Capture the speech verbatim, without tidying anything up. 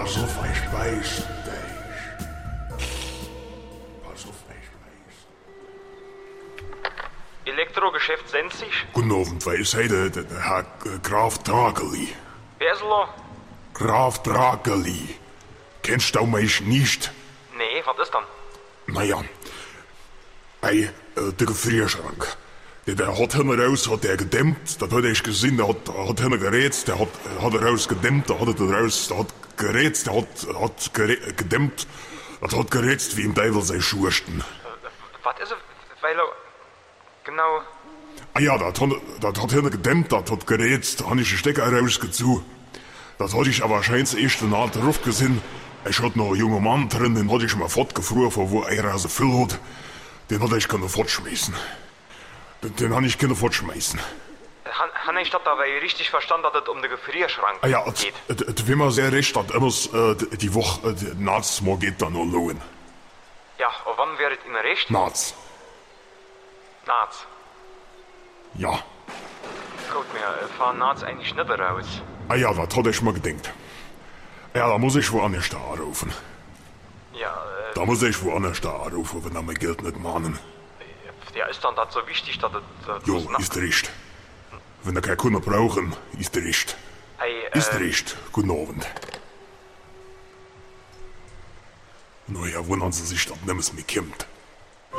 Pass auf, ich weiß dich. Pass auf, ich weiß. Elektrogeschäft Senzig? Guten Abend, wer ist heute der, der Herr äh, Graf Drageli? Wer ist er? Graf Drageli. Kennst du mich nicht? Nee, was ist dann? Naja, ei, äh, der Gefrierschrank. Der, der hat hinten raus, hat der gedämmt, das hat ich gesehen, der hat, hat hinten gerätzt, der hat, hat er raus gedämmt, der hat er raus, der hat gerätzt, der hat, hat gerä, gedämmt, das hat gerätzt wie im Teufel sei Schursten. Was ist er? Weil er... Genau... Ah ja, das hat, das hat hinten gedämmt, das hat gerätzt, da habe ich den Stecker rausgezogen. Das hatte ich aber scheinbar erst eine Art drauf gesehen. Ich hatte noch einen jungen Mann drin, den hatte ich mal fortgefroren, von wo er also viel hat. Den hatte ich können fortschmeißen. Den, den habe ich können fortschmeißen. Han, han ich das aber richtig verstanden, dass es um den Gefrierschrank Ah ja, geht? es wäre mir sehr recht, dass immer äh, die Woche, äh, nachts mal geht dann noch lohnen. Ja, und wann wäre es Ihnen recht? Nachts. Nachts. Ja. Gut, wir fahren nachts eigentlich nicht raus. Ah ja, das hatte ich mal gedacht. Ja, da muss ich woanders da anrufen. Ja, äh... Da muss ich woanders da anrufen, wenn er mein Geld nicht mahnen. Ja, ist dann das so wichtig, dass es... Äh, Jo, das ist recht. Wenn er keine Kunden brauchen, ist recht. Hey, äh... Ist recht. Guten Abend. Naja, wundern Sie sich, dass nichts mehr kommt.